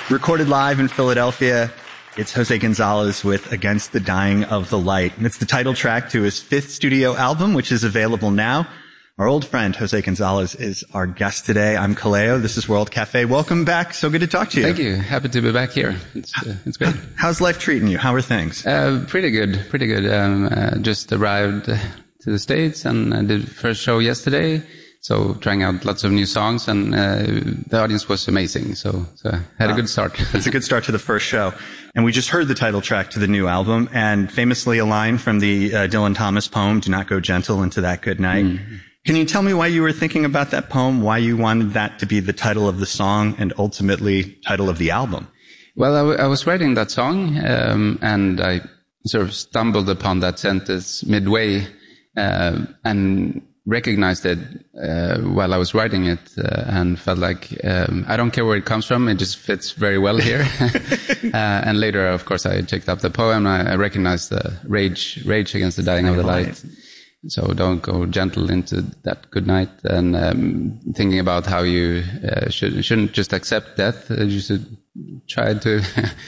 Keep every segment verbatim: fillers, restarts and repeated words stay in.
Recorded live in Philadelphia, it's Jose Gonzalez with Against the Dying of the Light. And it's the title track to his fifth studio album, which is available now. Our old friend, Jose Gonzalez, is our guest today. I'm Kaleo. This is World Cafe. Welcome back. So good to talk to you. Thank you. Happy to be back here. It's, uh, it's great. How's life treating you? How are things? Uh, pretty good. Pretty good. Um, uh, just arrived to the States and I did the first show yesterday. So trying out lots of new songs, and uh, the audience was amazing. So, so I had a good start. That's a good start to the first show. And we just heard the title track to the new album, and famously a line from the uh, Dylan Thomas poem, "Do not go gentle into that good night." Mm. Can you tell me why you were thinking about that poem, why you wanted that to be the title of the song and ultimately title of the album? Well, I, w- I was writing that song, um, and I sort of stumbled upon that sentence midway, uh, and recognized it uh, while I was writing it, uh, and felt like um, I don't care where it comes from, it just fits very well here. uh, and later, of course, I checked up the poem. I, I recognized the rage, rage against the dying of the light. So don't go gentle into that good night. And um, thinking about how you uh, should, shouldn't just accept death, uh, you should try to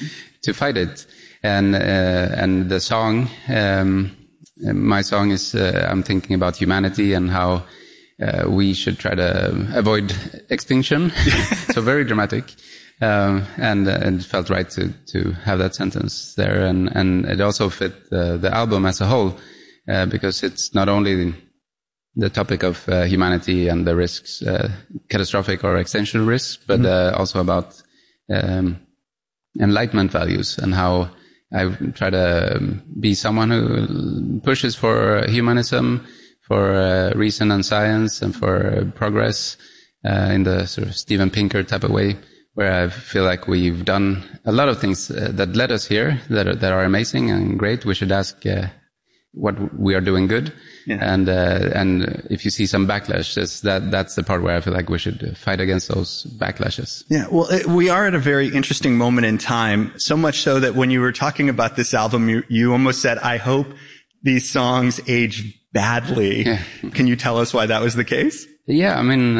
to fight it. And uh, and the song. Um, My song is, uh, I'm thinking about humanity and how uh, we should try to avoid extinction. So very dramatic. Um, and uh, it felt right to, to have that sentence there. And, and it also fit uh, the album as a whole, uh, because it's not only the, the topic of uh, humanity and the risks, uh, catastrophic or existential risks, but mm-hmm. uh, also about um, enlightenment values and how I try to be someone who pushes for humanism, for uh, reason and science, and for uh, progress uh, in the sort of Steven Pinker type of way, where I feel like we've done a lot of things uh, that led us here that are, that are amazing and great. We should ask uh, what we are doing good. Yeah. And uh, and if you see some backlashes, that that's the part where I feel like we should fight against those backlashes. Yeah, well, it, we are at a very interesting moment in time, so much so that when you were talking about this album, you, you almost said, I hope these songs age badly. Yeah. Can you tell us why that was the case? Yeah, I mean,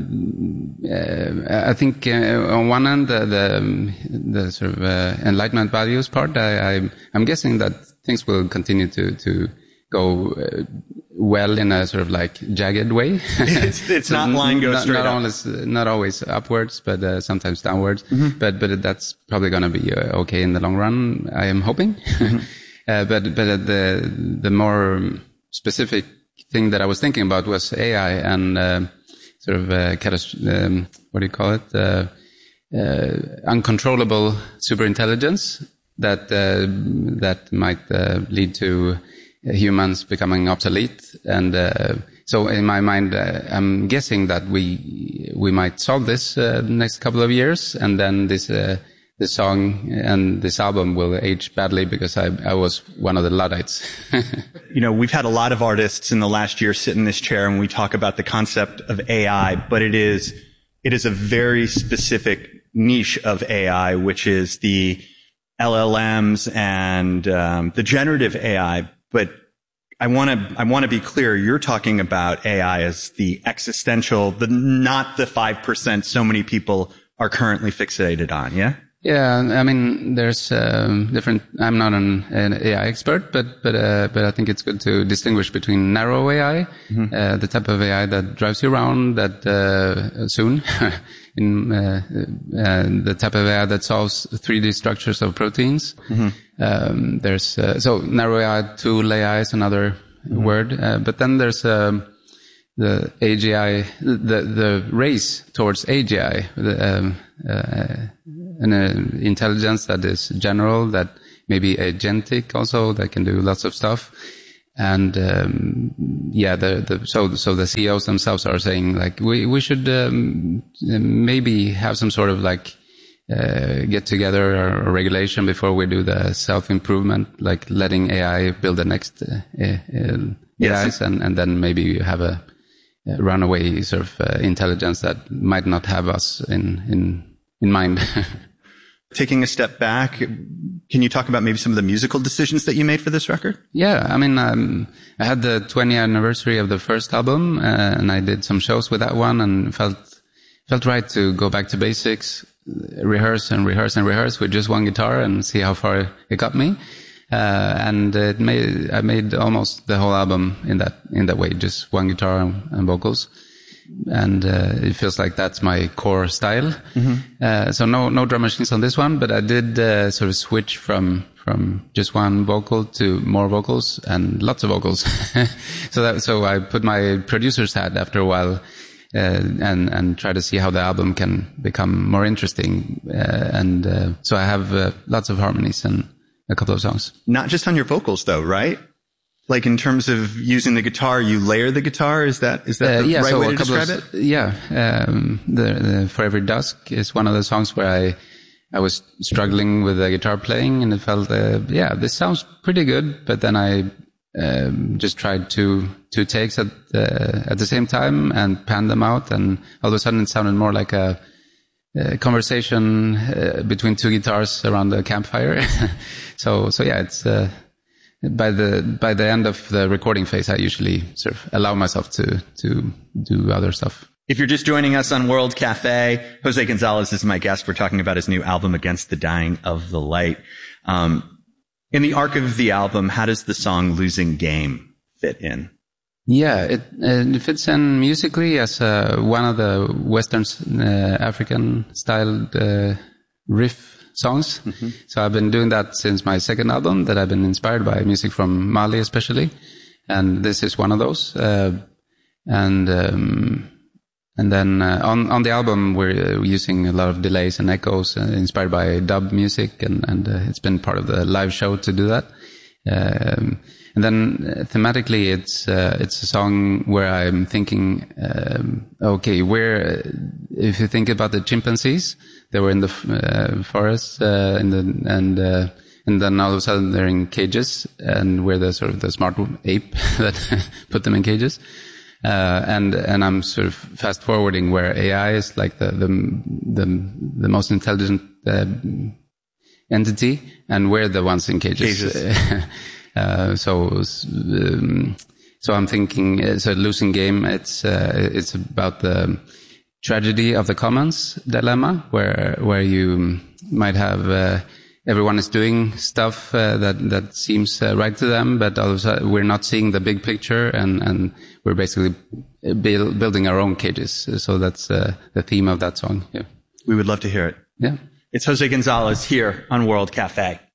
uh, uh, I think uh, on one hand, the the, the sort of uh, enlightenment values part, I, I, I'm guessing that things will continue to to go uh, well in a sort of like jagged way. It's, it's not line goes not, straight not up. Always, not always upwards, but uh, sometimes downwards. Mm-hmm. But but that's probably going to be uh, okay in the long run, I am hoping. Mm-hmm. uh, but but the the more specific thing that I was thinking about was A I and uh, sort of uh, catast- um, what do you call it? Uh, uh, uncontrollable superintelligence that uh, that might uh, lead to humans becoming obsolete. And uh, so in my mind, uh, I'm guessing that we we might solve this uh, next couple of years, and then this uh, this song and this album will age badly because I, I was one of the Luddites. You know, we've had a lot of artists in the last year sit in this chair and we talk about the concept of A I, but it is it is a very specific niche of A I, which is the L L Ms and um, the generative A I. But I want to I want to be clear. You're talking about A I as the existential, the not the five percent so many people are currently fixated on. Yeah. Yeah, I mean, there's um, different. I'm not an, an A I expert, but but uh, but I think it's good to distinguish between narrow A I, mm-hmm. uh, the type of A I that drives you around, that uh, soon, in uh, uh, the type of A I that solves three D structures of proteins. Mm-hmm. Um, there's uh, so narrow A I, tool A I is another mm-hmm. word, uh, but then there's um, the A G I, the the race towards A G I. The, um, uh, an uh, intelligence that is general, that may be agentic also, that can do lots of stuff. And um, yeah, the, the so so the C E Os themselves are saying like we we should um, maybe have some sort of like uh, get together or, or regulation before we do the self improvement, like letting A I build the next uh, uh, yes. A Is, and and then maybe you have a, a runaway sort of uh, intelligence that might not have us in in in mind. Taking a step back, can you talk about maybe some of the musical decisions that you made for this record? Yeah, I mean, um, I had the twentieth anniversary of the first album, uh, and I did some shows with that one, and felt felt right to go back to basics, rehearse and rehearse and rehearse with just one guitar and see how far it got me. Uh, and it made, I made almost the whole album in that, in that way, just one guitar and, and vocals. And, uh, it feels like that's my core style. Mm-hmm. Uh, so no, no drum machines on this one, but I did, uh, sort of switch from, from just one vocal to more vocals and lots of vocals. so that, so I put my producer's hat after a while, uh, and, and try to see how the album can become more interesting. Uh, and, uh, so I have, uh, lots of harmonies and a couple of songs. Not just on your vocals though, right? Like in terms of using the guitar, you layer the guitar. Is that, is that uh, the yeah, right so way to a couple describe of, it? Yeah. Um, the, the For Every Dusk is one of the songs where I, I was struggling with the guitar playing and it felt, uh, yeah, this sounds pretty good. But then I, um, just tried two, two takes at, uh, at the same time and panned them out. And all of a sudden it sounded more like a, Uh, conversation uh, between two guitars around the campfire. so, so yeah, it's, uh, by the, by the end of the recording phase, I usually sort of allow myself to, to do other stuff. If you're just joining us on World Cafe, Jose Gonzalez is my guest. We're talking about his new album, Against the Dying of the Light. Um, in the arc of the album, how does the song Losing Game fit in? Yeah, it, it fits in musically as uh, one of the Western uh, African styled uh, riff songs. Mm-hmm. So I've been doing that since my second album, that I've been inspired by music from Mali especially. And this is one of those. Uh, and um, and then uh, on, on the album, we're uh, using a lot of delays and echoes uh, inspired by dub music. And, and uh, it's been part of the live show to do that. Um, And then uh, thematically, it's uh, it's a song where I'm thinking, um, okay, where uh, if you think about the chimpanzees, they were in the uh, forest, uh, in the and uh, and then all of a sudden they're in cages, and we're the sort of the smart ape that put them in cages. Uh, and and I'm sort of fast forwarding where A I is like the the the, the most intelligent uh, entity, and we're the ones in cages. cages. Uh, so, um, so I'm thinking it's a losing game. It's, uh, it's about the tragedy of the commons dilemma where, where you might have, uh, everyone is doing stuff, uh, that, that seems uh, right to them, but all of a sudden we're not seeing the big picture and, and we're basically build, building our own cages. So that's, uh, the theme of that song. Yeah. We would love to hear it. Yeah. It's Jose Gonzalez here on World Cafe.